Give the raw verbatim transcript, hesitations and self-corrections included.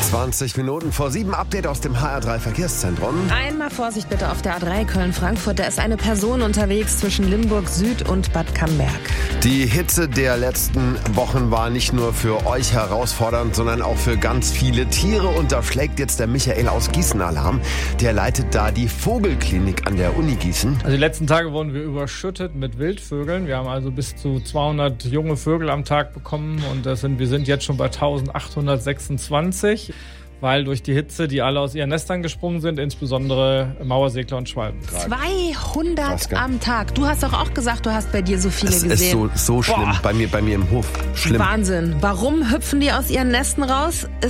zwanzig Minuten vor sieben, Update aus dem H R drei Verkehrszentrum. Einmal Vorsicht bitte auf der A drei Köln-Frankfurt. Da ist eine Person unterwegs zwischen Limburg Süd und Bad Camberg. Die Hitze der letzten Wochen war nicht nur für euch herausfordernd, sondern auch für ganz viele Tiere. Und da schlägt jetzt der Michael aus Gießen Alarm. Der leitet da die Vogelklinik an der Uni Gießen. Also die letzten Tage wurden wir überschüttet mit Wildvögeln. Wir haben also bis zu zweihundert junge Vögel am Tag bekommen und das sind, wir sind jetzt schon bei eintausendachthundertsechsundzwanzig, weil durch die Hitze, die alle aus ihren Nestern gesprungen sind, insbesondere Mauersegler und Schwalben. zweihundert am Tag. Du hast doch auch gesagt, du hast bei dir so viele Es gesehen. ist so, so schlimm, bei mir, bei mir im Hof. Schlimm. Wahnsinn. Warum hüpfen die aus ihren Nesten raus?